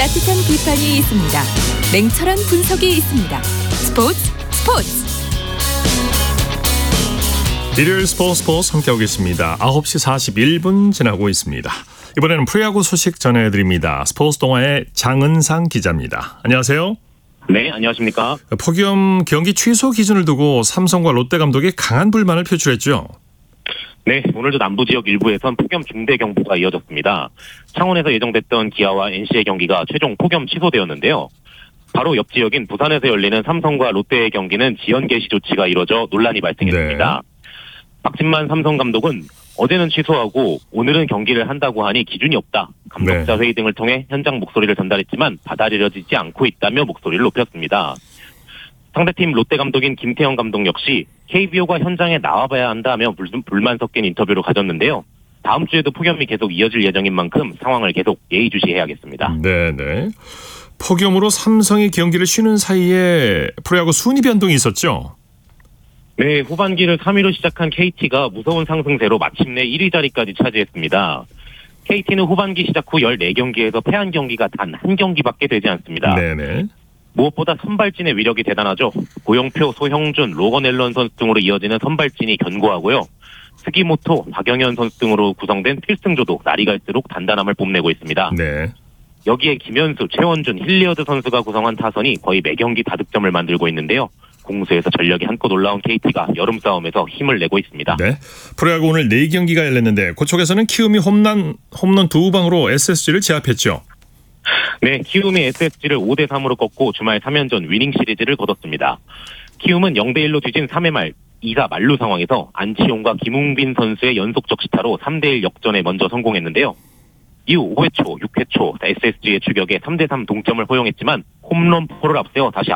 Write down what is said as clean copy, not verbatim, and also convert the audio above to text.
따뜻한 비판이 있습니다. 냉철한 분석이 있습니다. 스포츠. 일요일 스포츠 함께하고 있습니다. 9시 41분 지나고 있습니다. 이번에는 프로야구 소식 전해드립니다. 스포츠 동아의 장은상 기자입니다. 안녕하세요. 네, 안녕하십니까. 폭염 경기 취소 기준을 두고 삼성과 롯데 감독이 강한 불만을 표출했죠. 네, 오늘도 남부 지역 일부에선 폭염 중대 경보가 이어졌습니다. 창원에서 예정됐던 기아와 NC의 경기가 최종 폭염 취소되었는데요. 바로 옆 지역인 부산에서 열리는 삼성과 롯데의 경기는 지연 개시 조치가 이뤄져 논란이 발생했습니다. 네. 박진만 삼성 감독은 어제는 취소하고 오늘은 경기를 한다고 하니 기준이 없다. 감독자 회의 등을 통해 현장 목소리를 전달했지만 받아들여지지 않고 있다며 목소리를 높였습니다. 상대팀 롯데 감독인 김태형 감독 역시 KBO가 현장에 나와봐야 한다며 불만 섞인 인터뷰를 가졌는데요. 다음 주에도 폭염이 계속 이어질 예정인 만큼 상황을 계속 예의주시해야겠습니다. 네네. 폭염으로 삼성이 경기를 쉬는 사이에 프로야구 순위 변동이 있었죠? 네, 후반기를 3위로 시작한 KT가 무서운 상승세로 마침내 1위 자리까지 차지했습니다. KT는 후반기 시작 후 14경기에서 패한 경기가 단 한 경기밖에 되지 않습니다. 네네. 무엇보다 선발진의 위력이 대단하죠. 고영표, 소형준, 로건 앨런 선수 등으로 이어지는 선발진이 견고하고요. 스기모토, 박영현 선수 등으로 구성된 필승조도 날이 갈수록 단단함을 뽐내고 있습니다. 네. 여기에 김현수, 최원준, 힐리어드 선수가 구성한 타선이 거의 매경기 다득점을 만들고 있는데요. 공수에서 전력이 한껏 올라온 KT가 여름 싸움에서 힘을 내고 있습니다. 네. 프로야구 오늘 4경기가 열렸는데 그쪽에서는 키움이 홈런 2방으로 SSG를 제압했죠. 네, 키움이 SSG를 5대3으로 꺾고 주말 3연전 위닝 시리즈를 거뒀습니다. 키움은 0대1로 뒤진 3회 말 2사 만루 상황에서 안치홍과 김웅빈 선수의 연속 적시타로 3대1 역전에 먼저 성공했는데요. 이후 5회 초, 6회 초 SSG의 추격에 3대3 동점을 허용했지만 홈런 포를 앞세워 다시